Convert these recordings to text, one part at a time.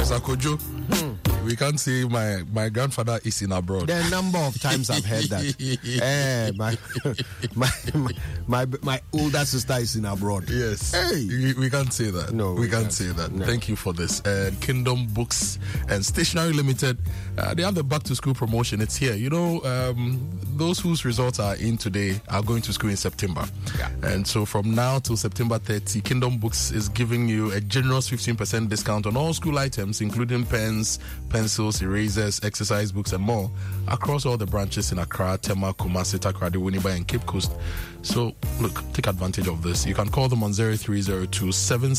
Mr. Kojo, we can't say my grandfather is in abroad. There are a number of times I've heard that. My older sister is in abroad. Yes. Hey. We can't say that. No, we can't say that. No. Thank you for this. Kingdom Books and Stationery Limited, they have the back to school promotion. It's here. You know, those whose results are in today are going to school in September. Yeah. And so from now till September 30, Kingdom Books is giving you a generous 15% discount on all school items, including pens, pencils, erasers, exercise books, and more, across all the branches in Accra, Tema, Kumasi, Takoradi, Winneba, and Cape Coast. So, look, take advantage of this. You can call them on 0302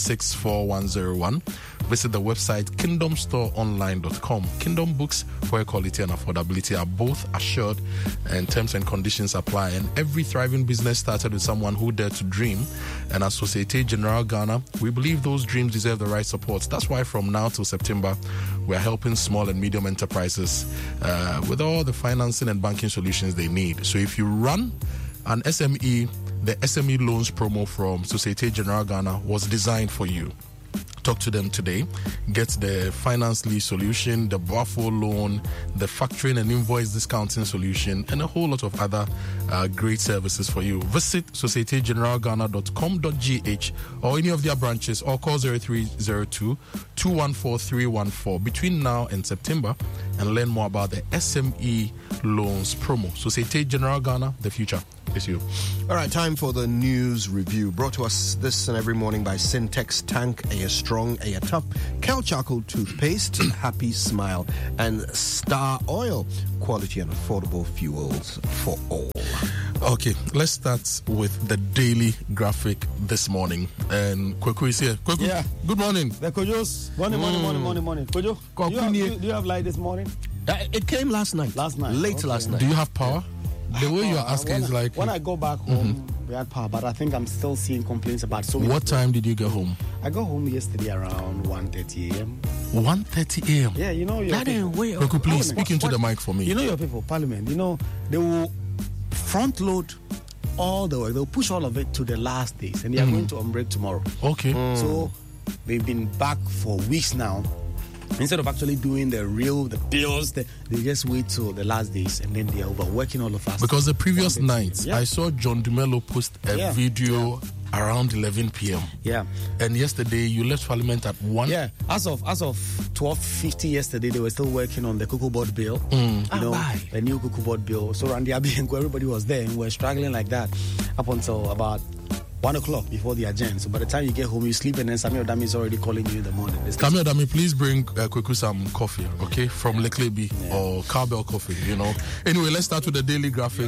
764101. Visit the website kingdomstoreonline.com. Kingdom Books, where quality and affordability are both assured, and terms and conditions apply. And every thriving business started with someone who dared to dream. And as Societe Generale Ghana, we believe those dreams deserve the right support. That's why from now till September, we're helping small and medium enterprises with all the financing and banking solutions they need. So if you run an SME, the SME loans promo from Societe Generale Ghana was designed for you. Talk to them today. Get the finance lease solution, the BAFO loan, the factoring and invoice discounting solution, and a whole lot of other great services for you. Visit societegeneralghana.com.gh or any of their branches, or call 0302 214 314 between now and September and learn more about the SME loans promo. Societe Generale Ghana, the future is you. All right, time for the news review, brought to us this and every morning by Syntex Tank, a strong, a tough, Kel Charcoal Toothpaste, Happy Smile, and Star Oil, quality and affordable fuels for all. Okay, let's start with the daily graphic this morning. And Kweku is here. Kweku, yeah. Good morning. The Kojos, morning. Kojo, do you have light this morning? It came last night. Last night. Late last night. Do you have power? The way you're asking is like... When I go back home, we had power, but I think I'm still seeing complaints about so many. What time did you get home? I got home yesterday around 1:30 a.m. 1:30 a.m.? Yeah, you know your people. Kweku, please speak into the mic for me. You know your people, Parliament, you know, they will front load all the work. They'll push all of it to the last days, and they are going to on break tomorrow. Okay. So they've been back for weeks now. Instead of actually doing the bills, they just wait till the last days, and then they are overworking all of us. Because the previous night, I saw John Dumelo post a video around 11 p.m. Yeah. And yesterday, you left Parliament at 1? Yeah. As of 12:50 yesterday, they were still working on the Cocoa Board bill. The new Cocoa Board bill. So Randy Abiyanko, everybody was there, and we're struggling like that up until about 1 o'clock before the agenda. So by the time you get home, you sleep, and then Samuel Dami is already calling you in the morning. Samuel Dami, please bring Kweku some coffee, okay? From Leklebi or Cowbell Coffee, you know. Anyway, let's start with the daily graphic.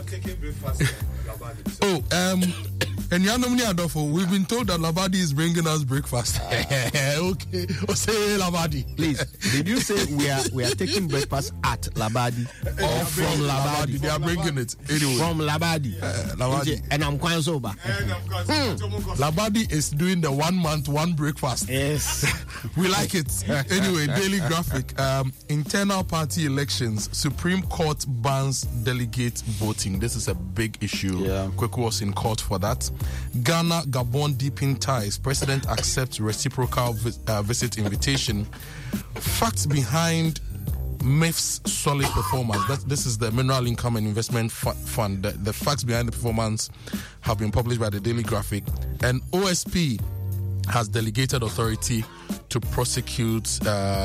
And we've been told that Labadi is bringing us breakfast. Okay. Say Labadi. Please, did you say we are taking breakfast at Labadi or from Labadi? They are bringing it. Anyway. From Labadi. Labadi. And I'm quite sober. Labadi is doing the 1 month, one breakfast. Yes. We like it. Anyway, daily graphic. Internal party elections. Supreme Court bans delegate voting. This is a big issue. Yeah. Kweku was in court for that. Ghana, Gabon deepen ties. President accepts reciprocal visit invitation. Facts behind MIF's solid performance. This is the Mineral Income and Investment Fund. The facts behind the performance have been published by the Daily Graphic. And OSP has delegated authority to prosecute.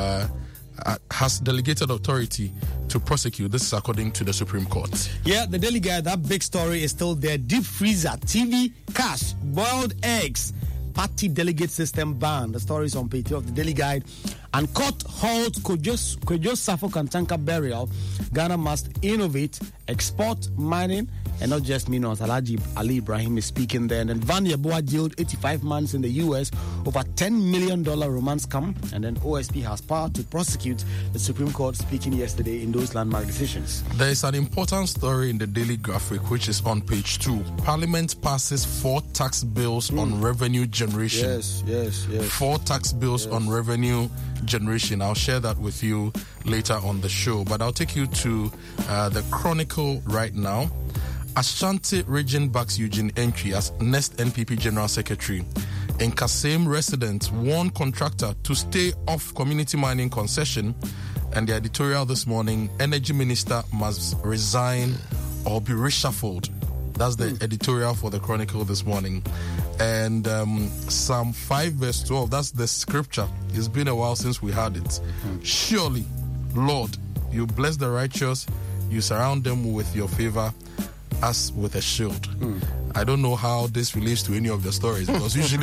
This is according to the Supreme Court. Yeah, the Daily Guide, that big story is still there. Deep freezer, TV, cash, boiled eggs, party delegate system ban. The story is on page 2 of the Daily Guide. And court holds Kwejo Safo Kantanka burial. Ghana must innovate, export, mining, and not just minerals. Alhaji Ali Ibrahim is speaking there. And then Van Yeboah jailed 85 months in the US over $10 million romance scam. And then OSP has power to prosecute. The Supreme Court speaking yesterday in those landmark decisions. There is an important story in the Daily Graphic, which is on page 2. Parliament passes 4 tax bills on revenue generation. Yes. 4 tax bills on revenue generation. I'll share that with you later on the show, but I'll take you to the Chronicle right now. Ashanti region backs Eugene Entry as next NPP General Secretary. In Kasem, residents warn contractor to stay off community mining concession. And the editorial this morning, Energy Minister must resign or be reshuffled. That's the editorial for the Chronicle this morning. And Psalm 5 verse 12, that's the scripture. It's been a while since we had it. Surely, Lord, you bless the righteous, you surround them with your favor as with a shield. I don't know how this relates to any of the stories, because usually...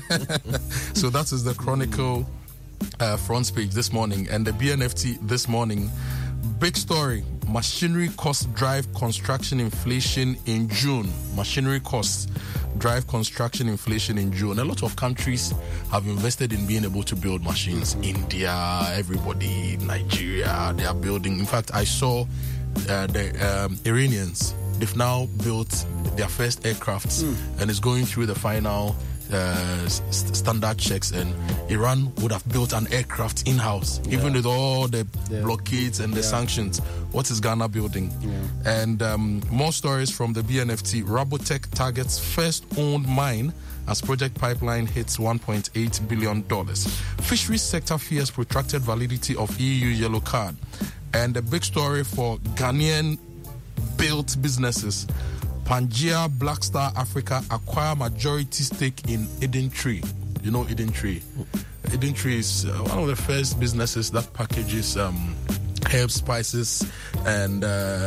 So that is the Chronicle front page this morning. And the BNFT this morning, big story: machinery costs drive construction inflation in June. Machinery costs drive construction inflation in June. A lot of countries have invested in being able to build machines. India, everybody, Nigeria, they are building. In fact, I saw the Iranians. They've now built their first aircrafts and it's going through the final standard checks, and Iran would have built an aircraft in-house, even with all the blockades and the sanctions. What is Ghana building? And more stories from the BNFT. Rabotech targets first owned mine as project pipeline hits $1.8 billion. Fisheries sector fears protracted validity of EU yellow card. And the big story for Ghanaian built businesses: Pangea Blackstar Africa acquire majority stake in Eden Tree. You know Eden Tree? Eden Tree is one of the first businesses that packages herbs, spices, and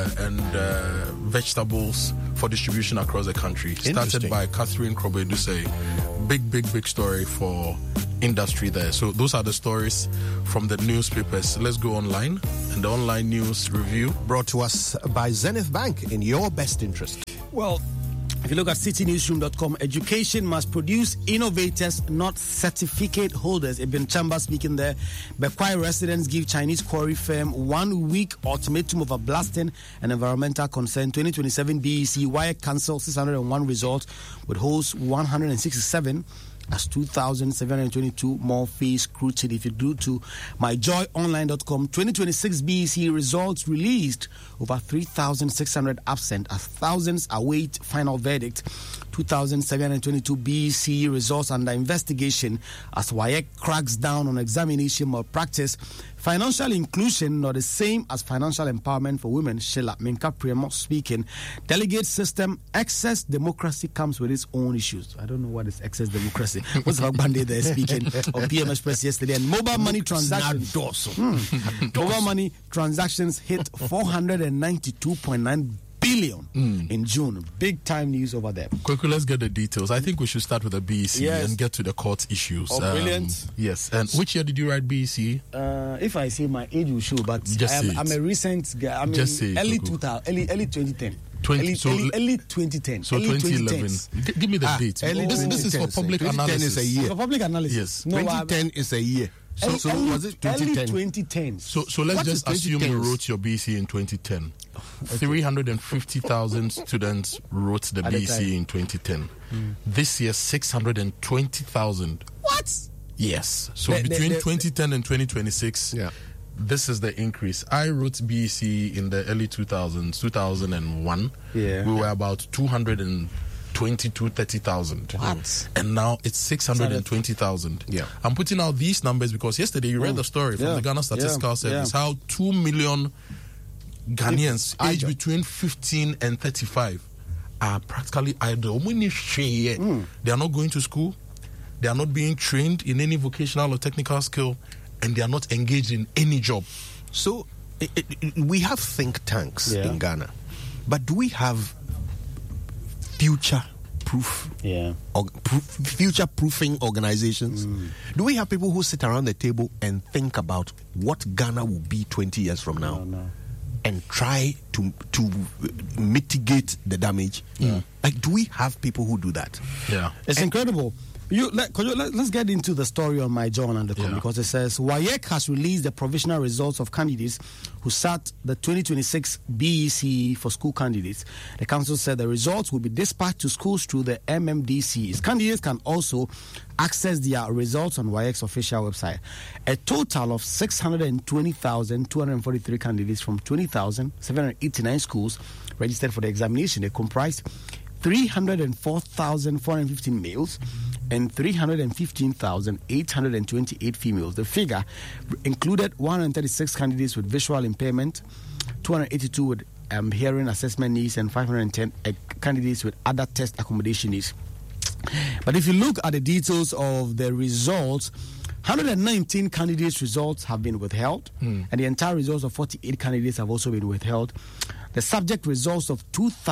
vegetables for distribution across the country. Started by Catherine Krobeduse. Big story for industry there. So those are the stories from the newspapers. Let's go online, and the online news review brought to us by Zenith Bank, in your best interest. Well, if you look at citynewsroom.com, education must produce innovators, not certificate holders. Ibn Chamba speaking there. Bekwai residents give Chinese quarry firm 1 week ultimatum over blasting and environmental concern. 2027 BEC wire cancel 601 results with hosts 167 as 2,722 more face scrutiny. If you go to myjoyonline.com, 2026 BEC results released. Over 3,600 absent as thousands await final verdict. 2,722 BEC results under investigation as WAEC cracks down on examination malpractice. Financial inclusion not the same as financial empowerment for women. Sheila Minka Premo speaking. Delegate system, excess democracy comes with its own issues. I don't know what is excess democracy. What's Bande there speaking on PM Express yesterday? And mobile money transactions. Mobile money transactions hit 492.9 billion in June. Big time news over there. Quickly, let's get the details. I think we should start with the BEC and get to the court issues. Oh, brilliant. Yes. And which year did you write BEC? If I say my age will show, but I'm a recent guy. I mean, early 2000, early 2010. Early 2010. So 2011. Give me the date. This is for public analysis. 2010 is a year. For public analysis. Yes. No, 2010 is a year. So was it 2010? Early 2010. So let's just assume you wrote your BEC in 2010. 350,000 students wrote the BEC in 2010. This year, 620,000. What? Yes. So between 2010 and 2026, this is the increase. I wrote BEC in the early 2000s, 2001. Yeah. We were about 230,000. What? And now it's 620,000. Yeah. I'm putting out these numbers because yesterday you read the story from the Ghana Statistical Service how 2 million Ghanaians aged between 15 and 35 are practically idle. They are not going to school. They are not being trained in any vocational or technical skill, and they are not engaged in any job. So we have think tanks in Ghana, but do we have future-proofing organizations? Do we have people who sit around the table and think about what Ghana will be 20 years from now? No. And try to mitigate the damage? Like, do we have people who do that? Yeah. It's incredible. Let's get into the story on myjohn.com because it says WAEC has released the provisional results of candidates who sat the 2026 BEC for school candidates. The council said the results will be dispatched to schools through the MMDCs. Candidates can also access their results on WAEC's official website. A total of 620,243 candidates from 20,789 schools registered for the examination. They comprised 304,415 males and 315,828 females. The figure included 136 candidates with visual impairment, 282 with hearing assessment needs, and 510 candidates with other test accommodation needs. But if you look at the details of the results, 119 candidates' results have been withheld, and the entire results of 48 candidates have also been withheld. The subject results of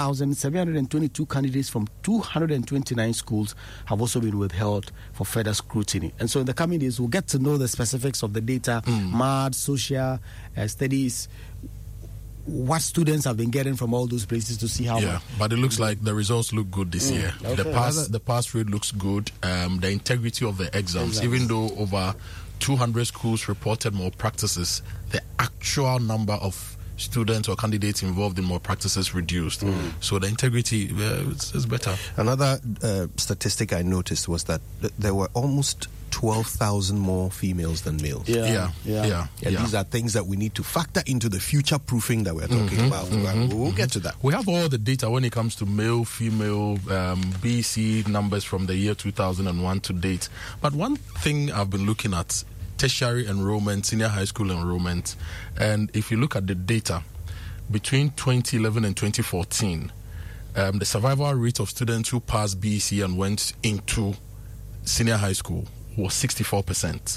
2,722 candidates from 229 schools have also been withheld for further scrutiny. And so in the coming days, we'll get to know the specifics of the data, math, social studies, what students have been getting from all those places to see how much. But it looks like the results look good this year. Okay. The pass rate looks good. The integrity of the exams, even though over 200 schools reported more practices, the actual number of students or candidates involved in more practices reduced. So the integrity is better. Another statistic I noticed was that there were almost 12,000 more females than males. Yeah. These are things that we need to factor into the future proofing that we're talking about. We'll get to that. We have all the data when it comes to male, female, BC numbers from the year 2001 to date. But one thing I've been looking at, tertiary enrollment, senior high school enrollment, and if you look at the data between 2011 and 2014, the survival rate of students who passed BEC and went into senior high school was 64%.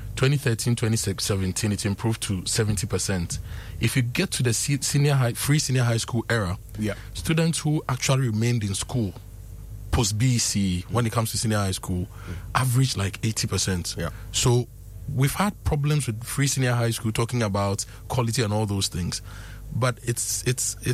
2013-2017, it improved to 70%. If you get to the free senior high school era, students who actually remained in school post BEC, when it comes to senior high school, average like 80%. So we've had problems with free senior high school, talking about quality and all those things, but it's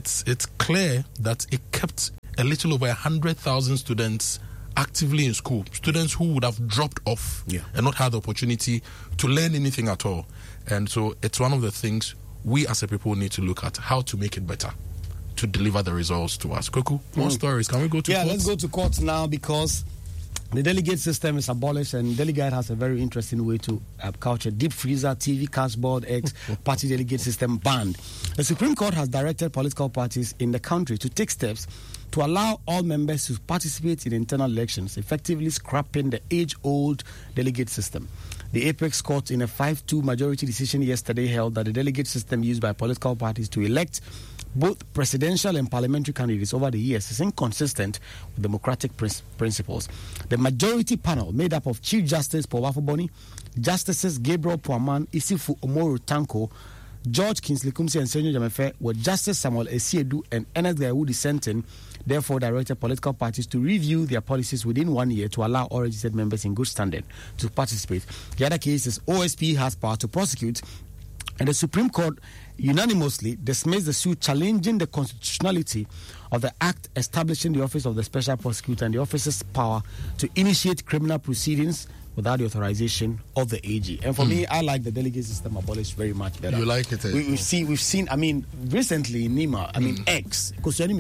clear that it kept a little over 100,000 students actively in school, students who would have dropped off and not had the opportunity to learn anything at all. And so it's one of the things we as a people need to look at, how to make it better to deliver the results to us. Kweku, more stories. Can we go to courts? Let's go to courts now, because the delegate system is abolished, and delegate has a very interesting way to couch a deep freezer, TV, cash board, X, party delegate system banned. The Supreme Court has directed political parties in the country to take steps to allow all members to participate in internal elections, effectively scrapping the age-old delegate system. The Apex Court, in a 5-2 majority decision yesterday, held that the delegate system used by political parties to elect both presidential and parliamentary candidates over the years is inconsistent with democratic principles. The majority panel, made up of Chief Justice Paul Wafoboni, Justices Gabriel Puaman, Isifu Omoru Tanko, George Kingsley Kumsi, and Senyo Jamefe, with Justice Samuel Esiedu and Ernest Gaiwu dissenting, therefore directed political parties to review their policies within 1 year to allow all registered members in good standing to participate. The other case is OSP has power to prosecute, and the Supreme Court unanimously dismissed the suit challenging the constitutionality of the act establishing the Office of the Special Prosecutor and the office's power to initiate criminal proceedings without the authorization of the AG. And for me, I like the delegate system abolished very much better. You like it? We've seen, I mean, recently in Nima, X,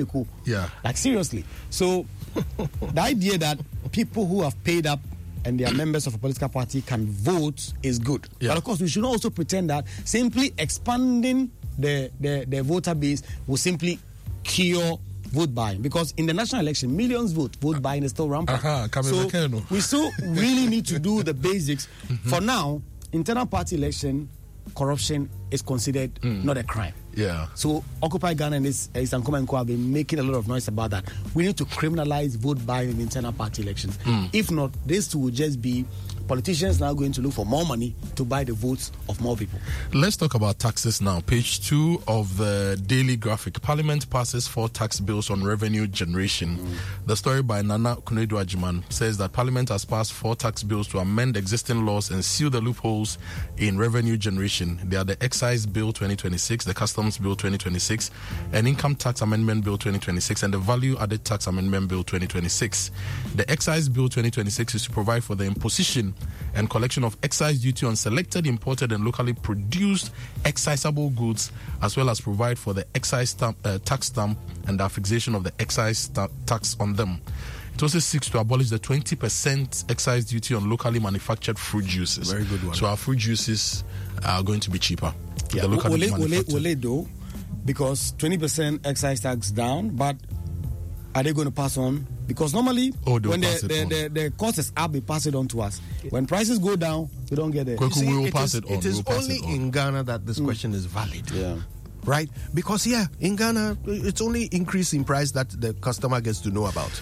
like seriously. So the idea that people who have paid up and they are members of a political party can vote is good. But of course, we should also pretend that simply expanding the voter base will simply cure vote buying, because in the national election, millions vote buying is still rampant. So we still really need to do the basics. For now, internal party election corruption is considered not a crime. So Occupy Ghana and Sankoma and Co have been making a lot of noise about that. We need to criminalize vote buying in internal party elections. If not, this will just be politicians now going to look for more money to buy the votes of more people. Let's talk about taxes now. Page 2 of the Daily Graphic. Parliament passes 4 tax bills on revenue generation. The story by Nana Kunedu Ajiman says that Parliament has passed 4 tax bills to amend existing laws and seal the loopholes in revenue generation. They are the Excise Bill 2026, the Customs Bill 2026, and Income Tax Amendment Bill 2026, and the Value Added Tax Amendment Bill 2026. The Excise Bill 2026 is to provide for the imposition and collection of excise duty on selected imported and locally produced excisable goods, as well as provide for the excise tax stamp and the affixation of the excise tax on them. It also seeks to abolish the 20% excise duty on locally manufactured fruit juices. Very good one. So our fruit juices are going to be cheaper. Yeah, will it because 20% excise tax down, but are they going to pass on Because normally, when the cost is up, they pass it on to us. When prices go down, we don't get it. We will pass it on. It is only in Ghana that this question is valid. Yeah. Right? Because, in Ghana, it's only increase in price that the customer gets to know about.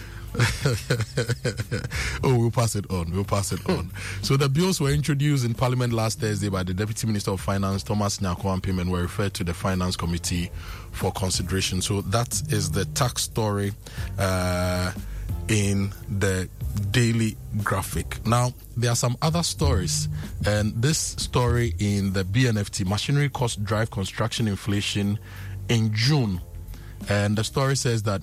We'll pass it on. So the bills were introduced in Parliament last Thursday by the Deputy Minister of Finance, Thomas Nyarko Ampim, and were referred to the Finance Committee for consideration. So that is the tax story in the Daily Graphic. Now, there are some other stories, and this story in the BNFT, machinery costs drive construction inflation in June. And the story says that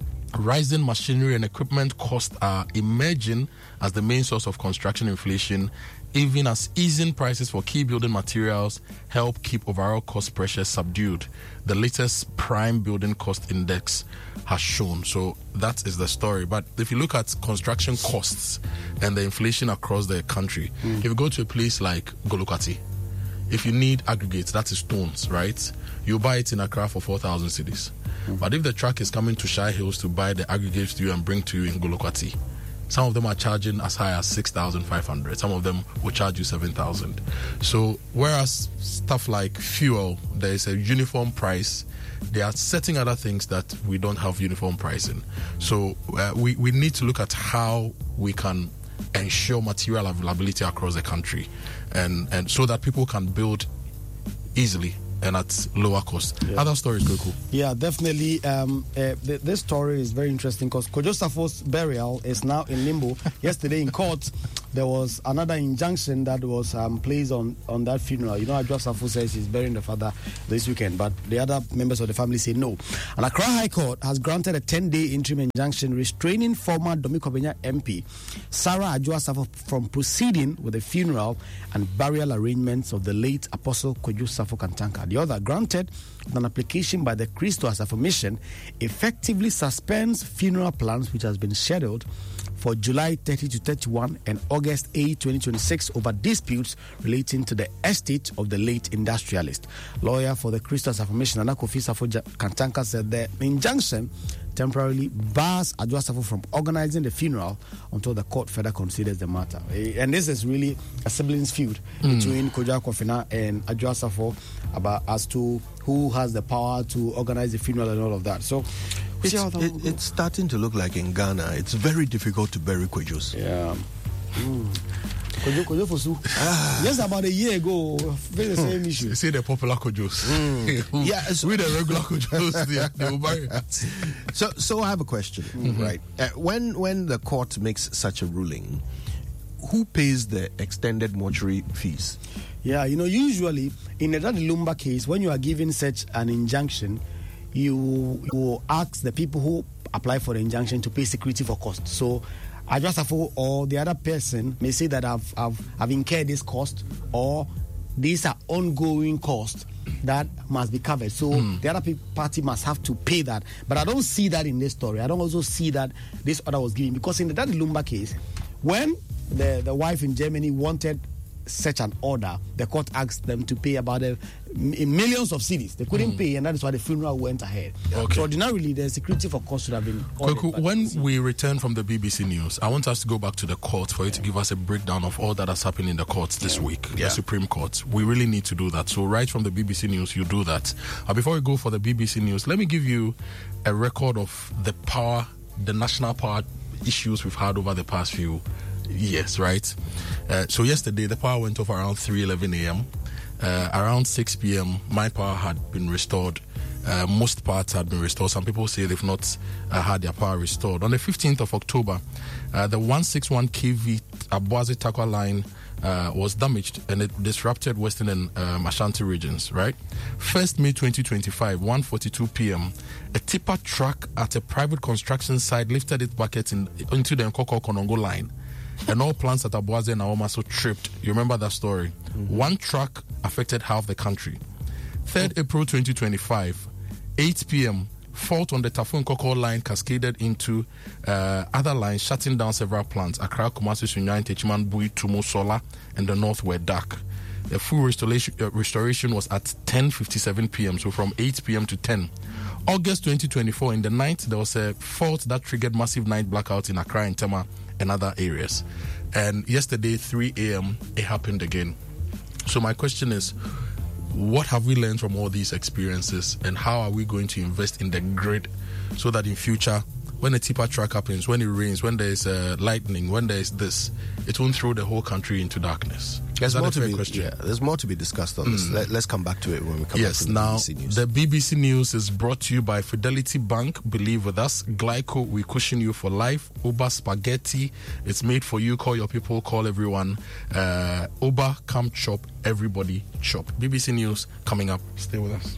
rising machinery and equipment costs are emerging as the main source of construction inflation, even as easing prices for key building materials help keep overall cost pressure subdued. The latest Prime Building Cost Index has shown. So that is the story. But if you look at construction costs and the inflation across the country, if you go to a place like Golokati, if you need aggregates, that is stones, right? You buy it in Accra for 4,000 cedis. But if the truck is coming to Shire Hills to buy the aggregates to you and bring to you in Golokati, some of them are charging as high as 6,500. Some of them will charge you 7,000. So whereas stuff like fuel, there is a uniform price, they are setting other things that we don't have uniform pricing. So we need to look at how we can ensure material availability across the country and so that people can build easily and at lower cost. Yeah. Other stories, Goku? Yeah, definitely. This story is very interesting because Kojo Safo's burial is now in limbo. Yesterday in court, there was another injunction that was placed on that funeral. You know, Adwoa Safo says he's burying the father this weekend, but the other members of the family say no. And Accra High Court has granted a 10-day interim injunction restraining former Domi Kobenya MP Sarah Adwoa Safo from proceeding with the funeral and burial arrangements of the late Apostle Kojo Safo Kantanka. The other, granted an application by the Christo Asafo Mission, effectively suspends funeral plans which has been scheduled for July 30 to 31 and August 8, 2026 over disputes relating to the estate of the late industrialist. Lawyer for the Christo Asafo Mission, Nana Kofi Safo Kantanka, said the injunction temporarily bars Adwoa Safo from organizing the funeral until the court further considers the matter. And this is really a siblings feud between Kojo Akofina and Adwoa Safo about as to who has the power to organize the funeral and all of that. So it's starting to look like in Ghana, it's very difficult to bury Kojos. Yeah. Kojo Fosu. Just about a year ago, the same issue. You see the popular Kojos. Yeah, with the regular Kojos, they will bury it. So I have a question, right? When the court makes such a ruling, who pays the extended mortuary fees? Yeah, usually in the Lumba case, when you are given such an injunction, you will ask the people who apply for the injunction to pay security for cost. So Adwoa Safo or the other person may say that I've incurred this cost, or these are ongoing costs that must be covered. So the other party must have to pay that. But I don't see that in this story. I don't also see that this order was given, because in the Daddy Lumba case, when the wife in Germany wanted such an order, the court asked them to pay about millions of cedis. They couldn't pay, and that is why the funeral went ahead. Okay. So ordinarily, the security for cost should have been ordered. When we return from the BBC News, I want us to go back to the court for you to give us a breakdown of all that has happened in the courts this week, the Supreme Court. We really need to do that. So right from the BBC News, you do that. Before we go for the BBC News, let me give you a record of the national power issues we've had over the past few years, right? So yesterday, the power went off around 3:11 a.m. Around 6 p.m., my power had been restored. Most parts had been restored. Some people say they've not had their power restored. On the 15th of October, the 161 kV Aboase Tarkwa line was damaged, and it disrupted Western and Ashanti regions, right? 1st May 2025, 1:42 p.m., a tipper truck at a private construction site lifted its buckets into the Nkoko Konongo line, and all plants at Aboase and Awomaso tripped. You remember that story? One truck affected half the country. 3rd April 2025, 8 p.m., fault on the Tafu Nkoko line cascaded into other lines, shutting down several plants. Accra, Kumasi, Sunyani, Techiman, Bui, Tumu, Sola, and the north were dark. The full restoration was at 10:57 p.m., so from 8 p.m. to 10. August 2024, in the night, there was a fault that triggered massive night blackouts in Accra and Tema and other areas. And yesterday, 3 a.m., it happened again. So my question is, what have we learned from all these experiences, and how are we going to invest in the grid so that in future, when a tipper track happens, when it rains, when there's lightning, when there's this, it won't throw the whole country into darkness? There's more to be discussed on this. Let's come back to it when we come back to the BBC News. The BBC News is brought to you by Fidelity Bank. Believe with us. Glyco, we cushion you for life. Oba Spaghetti, it's made for you. Call your people, call everyone. Oba, come chop, everybody chop. BBC News coming up. Stay with us.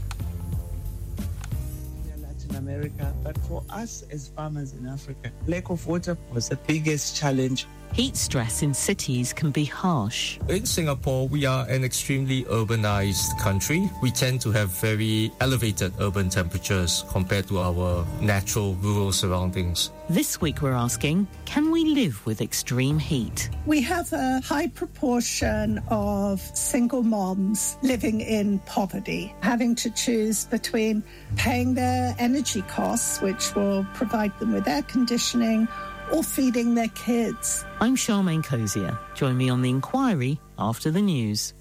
America, but for us as farmers in Africa, lack of water was the biggest challenge. Heat stress in cities can be harsh. In Singapore, we are an extremely urbanized country. We tend to have very elevated urban temperatures compared to our natural rural surroundings. This week we're asking, can we live with extreme heat? We have a high proportion of single moms living in poverty, having to choose between paying their energy costs, which will provide them with air conditioning, or feeding their kids. I'm Charmaine Cozier. Join me on The Inquiry after the news.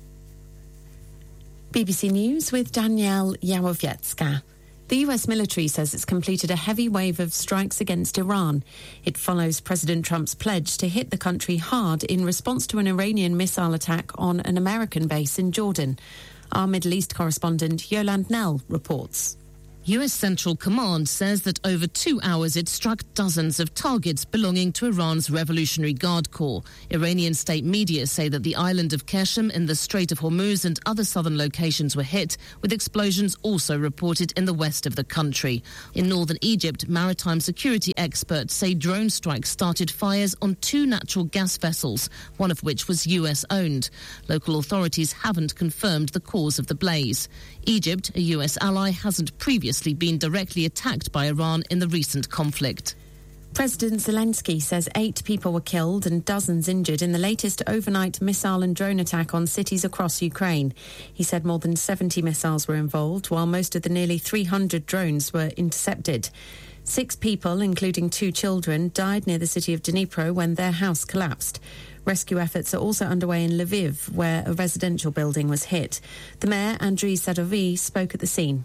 BBC News with Danielle Yawowiecka. The US military says it's completed a heavy wave of strikes against Iran. It follows President Trump's pledge to hit the country hard in response to an Iranian missile attack on an American base in Jordan. Our Middle East correspondent Yolande Nell reports. US Central Command says that over 2 hours it struck dozens of targets belonging to Iran's Revolutionary Guard Corps. Iranian state media say that the island of Qeshm in the Strait of Hormuz and other southern locations were hit, with explosions also reported in the west of the country. In northern Egypt, maritime security experts say drone strikes started fires on 2 natural gas vessels, one of which was US-owned. Local authorities haven't confirmed the cause of the blaze. Egypt, a US ally, hasn't previously been directly attacked by Iran in the recent conflict. President Zelensky says 8 people were killed and dozens injured in the latest overnight missile and drone attack on cities across Ukraine. He said more than 70 missiles were involved, while most of the nearly 300 drones were intercepted. 6 people, including 2 children, died near the city of Dnipro when their house collapsed. Rescue efforts are also underway in Lviv, where a residential building was hit. The mayor, Andriy Sadovy, spoke at the scene.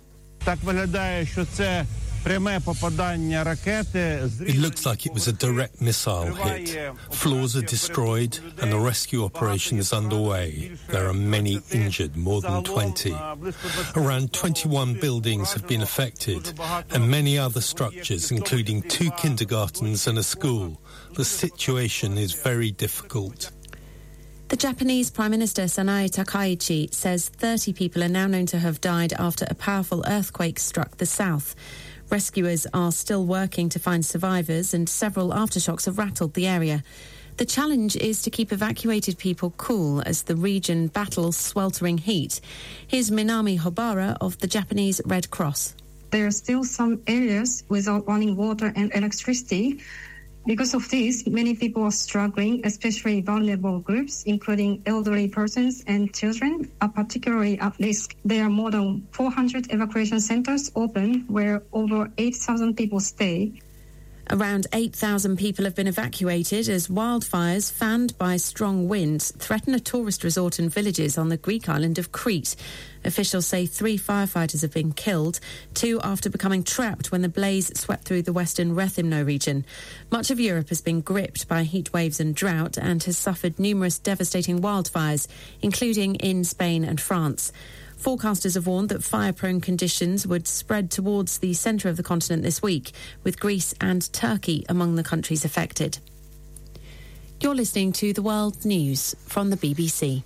It looks like it was a direct missile hit. Floors are destroyed and the rescue operation is underway. There are many injured, more than 20. Around 21 buildings have been affected and many other structures, including 2 kindergartens and a school. The situation is very difficult. The Japanese Prime Minister Sanae Takaichi says 30 people are now known to have died after a powerful earthquake struck the south. Rescuers are still working to find survivors and several aftershocks have rattled the area. The challenge is to keep evacuated people cool as the region battles sweltering heat. Here's Minami Hobara of the Japanese Red Cross. There are still some areas without running water and electricity. Because of this, many people are struggling, especially vulnerable groups, including elderly persons and children, are particularly at risk. There are more than 400 evacuation centers open where over 8,000 people stay. Around 8,000 people have been evacuated as wildfires, fanned by strong winds, threaten a tourist resort and villages on the Greek island of Crete. Officials say 3 firefighters have been killed, 2 after becoming trapped when the blaze swept through the western Rethymno region. Much of Europe has been gripped by heat waves and drought and has suffered numerous devastating wildfires, including in Spain and France. Forecasters have warned that fire-prone conditions would spread towards the centre of the continent this week, with Greece and Turkey among the countries affected. You're listening to The World News from the BBC.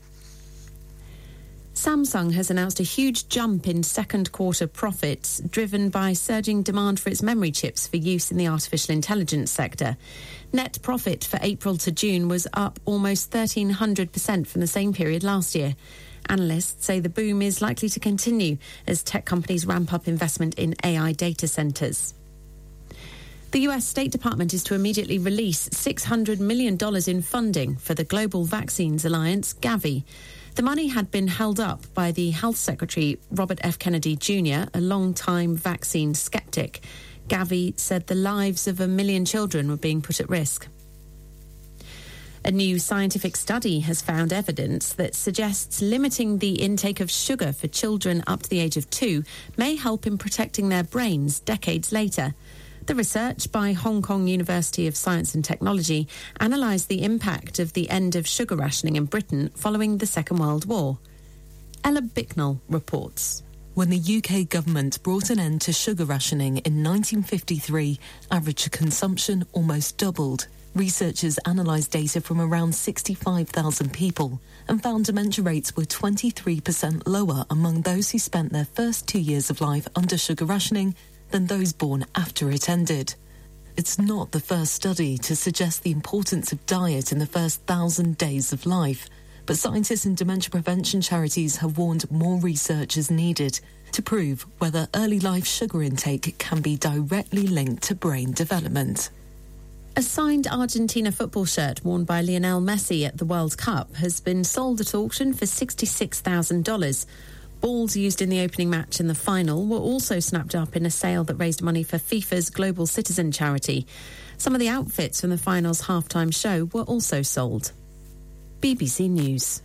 Samsung has announced a huge jump in second quarter profits, driven by surging demand for its memory chips for use in the artificial intelligence sector. Net profit for April to June was up almost 1,300% from the same period last year. Analysts say the boom is likely to continue as tech companies ramp up investment in AI data centers. The US State Department is to immediately release $600 million in funding for the Global Vaccines Alliance, Gavi. The money had been held up by the Health Secretary, Robert F. Kennedy Jr., a long-time vaccine skeptic. Gavi said the lives of 1 million children were being put at risk. A new scientific study has found evidence that suggests limiting the intake of sugar for children up to the age of 2 may help in protecting their brains decades later. The research by Hong Kong University of Science and Technology analysed the impact of the end of sugar rationing in Britain following the Second World War. Ella Bicknell reports. When the UK government brought an end to sugar rationing in 1953, average consumption almost doubled. Researchers analysed data from around 65,000 people and found dementia rates were 23% lower among those who spent their first 2 years of life under sugar rationing than those born after it ended. It's not the first study to suggest the importance of diet in the first 1,000 days of life, but scientists and dementia prevention charities have warned more research is needed to prove whether early life sugar intake can be directly linked to brain development. A signed Argentina football shirt worn by Lionel Messi at the World Cup has been sold at auction for $66,000. Balls used in the opening match and the final were also snapped up in a sale that raised money for FIFA's Global Citizen charity. Some of the outfits from the final's halftime show were also sold. BBC News.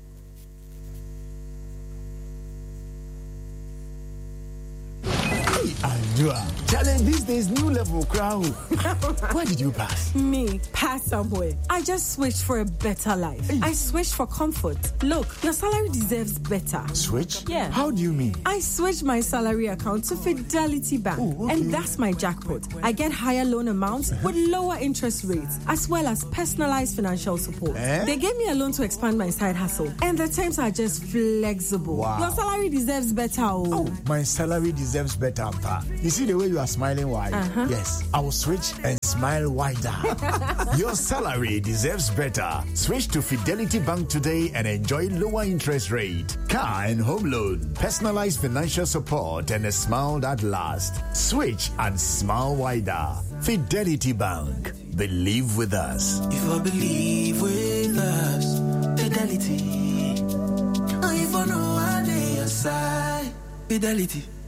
Challenge these days, new level crowd. Where did you pass? Me, pass somewhere. I just switched for a better life. Hey. I switched for comfort. Look, your salary deserves better. Switch? Yeah. How do you mean? I switched my salary account to Fidelity Bank. Oh, okay. And that's my jackpot. I get higher loan amounts with lower interest rates, as well as personalized financial support. They gave me a loan to expand my side hustle. And the terms are just flexible. Wow. Your salary deserves better. Oh, my salary deserves better, Pa. You see the way you are smiling wide? Yes, I will switch and smile wider. Your salary deserves better. Switch to Fidelity Bank today and enjoy lower interest rate, car and home loan, personalized financial support, and a smile that lasts. Switch and smile wider. Fidelity Bank. Believe with us. If I believe with us, Fidelity. If I know I dey aside, Fidelity.